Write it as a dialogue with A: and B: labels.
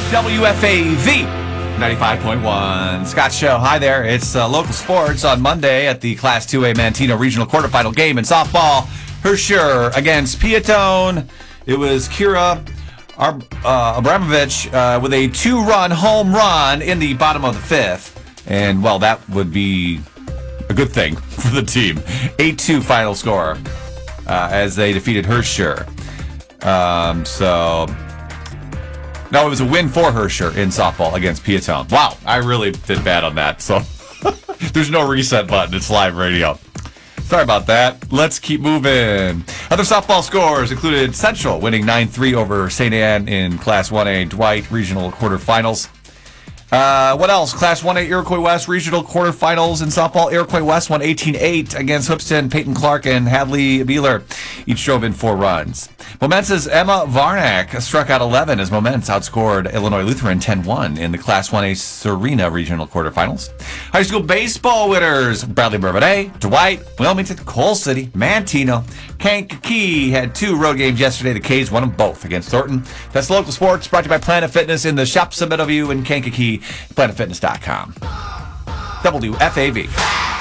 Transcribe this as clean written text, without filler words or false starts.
A: WFAV 95.1. Scott Show. Hi there. It's local sports on Monday at the Class 2A Manteno Regional Quarterfinal game in softball. Herscher against Piatone. It was Kira Abramovich with a 2-run home run in the bottom of the fifth. And, well, that would be a good thing for the team. 8-2 final score as they defeated Herscher. No, it was a win for Herscher in softball against Piatone. Wow, I really did bad on that. So there's no reset button. It's live radio. Sorry about that. Let's keep moving. Other softball scores included Central winning 9-3 over St. Anne in Class 1A Dwight Regional Quarterfinals. What else? Class 1A Iroquois West Regional Quarterfinals in softball. Iroquois West won 18-8 against Hoopston. Peyton Clark and Hadley Beeler each drove in 4 runs. Momence's Emma Varnack struck out 11 as Momence outscored Illinois Lutheran 10-1 in the Class 1A Serena Regional Quarterfinals. High school baseball winners Bradley Bourbonnais, Dwight, Wilmington, Coal City, Manteno, Kankakee had 2 road games yesterday. The K's won them both against Thornton. That's local sports brought to you by Planet Fitness in the Shops of Meadowview in Kankakee. PlanetFitness.com. WFAV.